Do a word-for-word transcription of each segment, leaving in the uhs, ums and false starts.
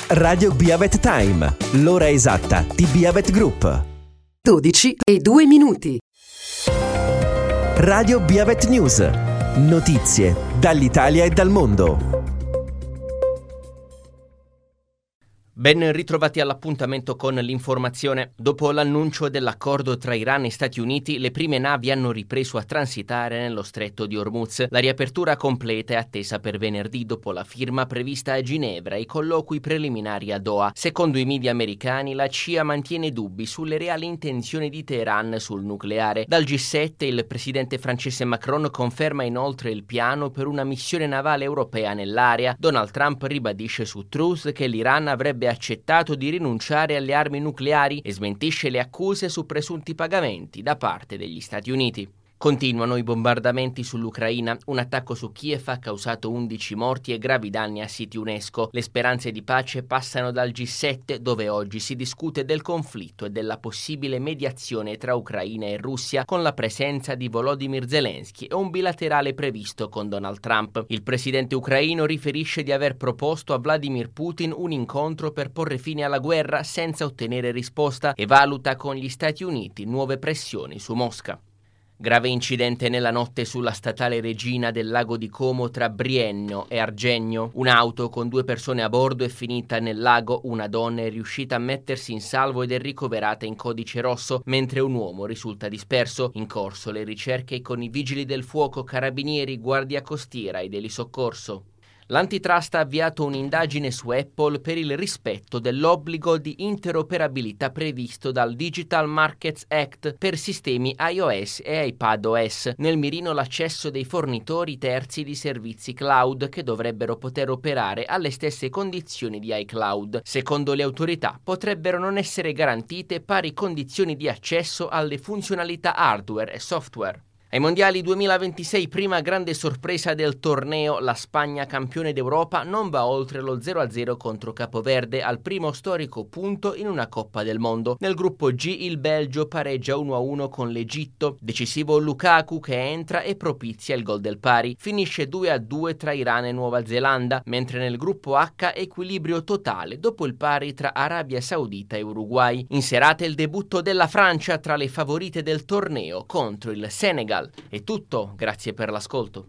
Radio Biavet Time, l'ora esatta di Biavet Group. dodici e due minuti. Radio Biavet News. Notizie dall'Italia e dal mondo. Ben ritrovati all'appuntamento con l'informazione. Dopo l'annuncio dell'accordo tra Iran e Stati Uniti, le prime navi hanno ripreso a transitare nello stretto di Hormuz. La riapertura completa è attesa per venerdì dopo la firma prevista a Ginevra e i colloqui preliminari a Doha. Secondo i media americani, la C I A mantiene dubbi sulle reali intenzioni di Teheran sul nucleare. Dal G sette il presidente francese Macron conferma inoltre il piano per una missione navale europea nell'area. Donald Trump ribadisce su Truth che l'Iran avrebbe accettato di rinunciare alle armi nucleari e smentisce le accuse su presunti pagamenti da parte degli Stati Uniti. Continuano i bombardamenti sull'Ucraina. Un attacco su Kiev ha causato undici morti e gravi danni a siti UNESCO. Le speranze di pace passano dal G sette, dove oggi si discute del conflitto e della possibile mediazione tra Ucraina e Russia, con la presenza di Volodymyr Zelensky e un bilaterale previsto con Donald Trump. Il presidente ucraino riferisce di aver proposto a Vladimir Putin un incontro per porre fine alla guerra senza ottenere risposta e valuta con gli Stati Uniti nuove pressioni su Mosca. Grave incidente nella notte sulla statale Regina del lago di Como tra Brienno e Argegno. Un'auto con due persone a bordo è finita nel lago, una donna è riuscita a mettersi in salvo ed è ricoverata in codice rosso, mentre un uomo risulta disperso. In corso le ricerche con i vigili del fuoco, carabinieri, guardia costiera ed elisoccorso. L'antitrust ha avviato un'indagine su Apple per il rispetto dell'obbligo di interoperabilità previsto dal Digital Markets Act per sistemi iOS e iPadOS. Nel mirino l'accesso dei fornitori terzi di servizi cloud che dovrebbero poter operare alle stesse condizioni di iCloud. Secondo le autorità potrebbero non essere garantite pari condizioni di accesso alle funzionalità hardware e software. Ai mondiali duemilaventisei, prima grande sorpresa del torneo, la Spagna, campione d'Europa, non va oltre lo zero a zero contro Capoverde al primo storico punto in una Coppa del Mondo. Nel gruppo G il Belgio pareggia uno a uno con l'Egitto, decisivo Lukaku che entra e propizia il gol del pari. Finisce due a due tra Iran e Nuova Zelanda, mentre nel gruppo H equilibrio totale dopo il pari tra Arabia Saudita e Uruguay. In serata il debutto della Francia tra le favorite del torneo contro il Senegal. È tutto, grazie per l'ascolto.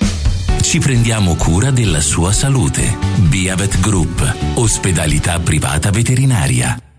Ci prendiamo cura della sua salute. Biavet Group, ospedalità privata veterinaria.